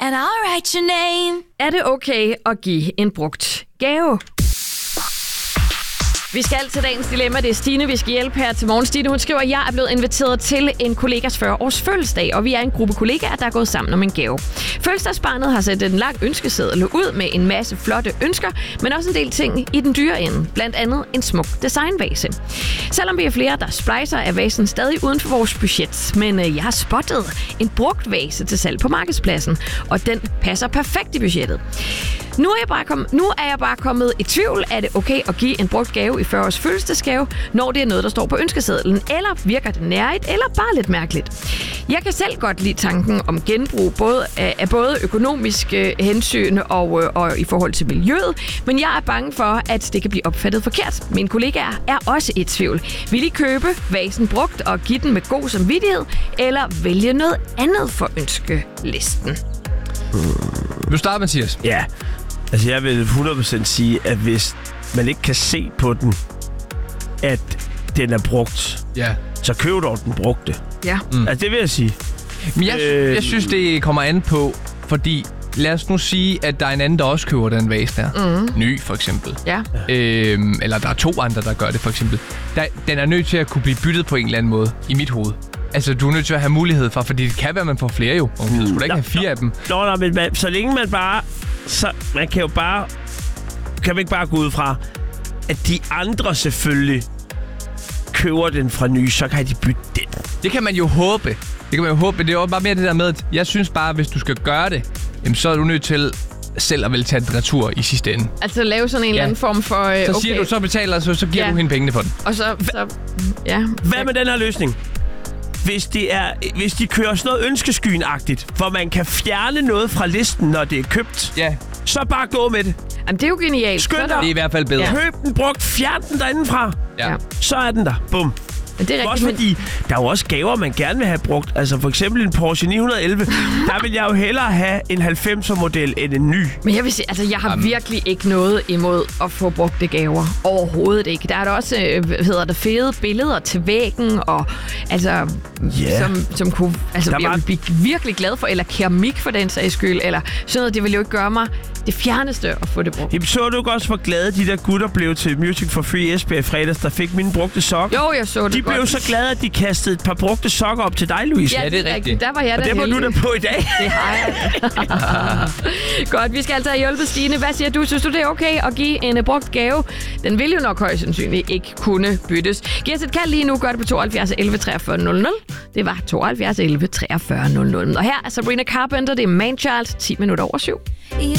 and I'll write your name. Er det okay at give en brugt gave? Vi skal til dagens dilemma. Det er Stine, vi skal hjælpe her til morgen. Stine, hun skriver, at jeg er blevet inviteret til en kollegas 40-års fødselsdag, og vi er en gruppe kollegaer, der er gået sammen om en gave. Fødselsdagsbarnet har sendt en lang ønskeseddel ud med en masse flotte ønsker, men også en del ting i den dyre ende. Blandt andet en smuk designvase. Selvom vi er flere, der splejser, er vasen stadig uden for vores budget. Men jeg har spottet en brugt vase til salg på markedspladsen, og den passer perfekt i budgettet. Nu er jeg bare kommet i tvivl. Er det okay at give en brugt gave i 40 års fødselsdagsgave, når det er noget, der står på ønskesedlen? Eller virker det nærigt, eller bare lidt mærkeligt? Jeg kan selv godt lide tanken om genbrug, af både økonomiske hensyn og i forhold til miljøet, men jeg er bange for, at det kan blive opfattet forkert. Mine kollegaer er også i tvivl. Vil de købe vasen brugt og give den med god samvittighed, eller vælge noget andet for ønskelisten? Du starter, Mathias. Ja, altså jeg vil 100% sige, at hvis man ikke kan se på den, at den er brugt, så køb dog den brugte. Ja. Altså det vil jeg sige. Men jeg synes, det kommer an på, fordi lad os nu sige, at der er en anden, der også køber den vase der. Ny, for eksempel. Ja. Eller der er 2 andre, der gør det, for eksempel. Den er nødt til at kunne blive byttet på en eller anden måde, i mit hoved. Altså, du er nødt til at have mulighed for, fordi det kan være, at man får flere jo. Og man skulle da ikke have 4 af dem. Nå, men så længe man bare... Så man kan jo bare... Kan man ikke bare gå ud fra, at de andre selvfølgelig køber den fra ny, så kan de bytte den. Det kan man jo håbe. Det er jo bare mere det der med, at jeg synes bare, at hvis du skal gøre det, jamen, så er du nødt til selv at vel tage den retur i sidste ende. Altså lave sådan en eller anden form for... Så siger du, så betaler, så giver du hende pengene for den. Og så Hvad med den her løsning? Hvis de kører sådan noget ønskeskyen-agtigt, hvor man kan fjerne noget fra listen, når det er købt, så bare gå med det. Jamen, det er jo genialt. Skynd dig. Det er i hvert fald bedre. Køb den brugt, fjern den derindefra. Ja. Så er den der. Bum. Men det er også fordi, der er jo også gaver, man gerne vil have brugt. Altså for eksempel en Porsche 911. Der vil jeg jo hellere have en 90'er-model end en ny. Men jeg vil sige, altså jeg har virkelig ikke noget imod at få brugte gaver. Overhovedet ikke. Der er der også, fede billeder til væggen, og altså, som kunne... Altså, jeg vil blive virkelig glad for, eller keramik for den sags skyld, eller sådan noget, det vil jo ikke gøre mig det fjerneste at få det brugt. Jamen, så du også, hvor glade de der gutter blev til Music for Free Esbjerg i fredags, der fik mine brugte sokker? Jo, jeg så det. De blev så glade, at de kastede et par brugte sokker op til dig, Louise. Ja, det er rigtigt. Der var jeg da heldig. Og det var du der på i dag. Det har jeg. Godt, vi skal altså have hjulpet Stine. Hvad siger du? Synes du, det er okay at give en brugt gave? Den vil jo nok højst sandsynligt ikke kunne byttes. Giv os et kald lige nu. Gør det på 72 11 43 00. Det var 72 11 43 00. Og her er Sabrina Carpenter. Det er Manchild. 10 minutter over 7.